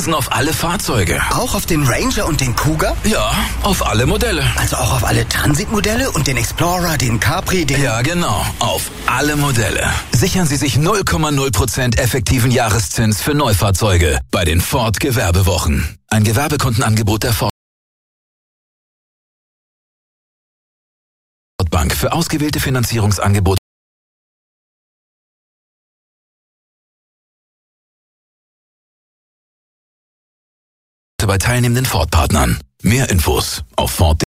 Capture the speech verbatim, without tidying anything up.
Zinsen auf alle Fahrzeuge. Auch auf den Ranger und den Cougar? Ja, auf alle Modelle. Also auch auf alle Transitmodelle und den Explorer, den Capri, den... Ja, genau. Auf alle Modelle. Sichern Sie sich null Komma null Prozent effektiven Jahreszins für Neufahrzeuge bei den Ford Gewerbewochen. Ein Gewerbekundenangebot der Ford Bank für ausgewählte Finanzierungsangebote bei teilnehmenden Ford-Partnern. Mehr Infos auf Ford.